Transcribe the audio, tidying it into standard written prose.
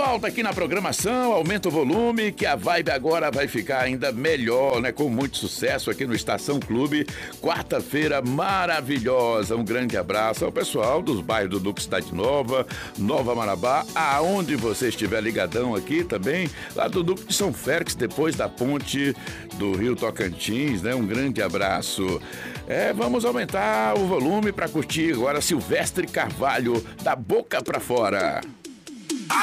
volta aqui na programação, aumenta o volume, que a vibe agora vai ficar ainda melhor, né? Com muito sucesso aqui no Estação Clube. Quarta-feira maravilhosa. Um grande abraço ao pessoal dos bairros do Duque Cidade Nova, Nova Marabá, aonde você estiver ligadão aqui também, lá do Duque de São Félix, depois da ponte do Rio Tocantins, né? Um grande abraço. Vamos aumentar o volume para curtir agora Silvestre Carvalho, da boca para fora.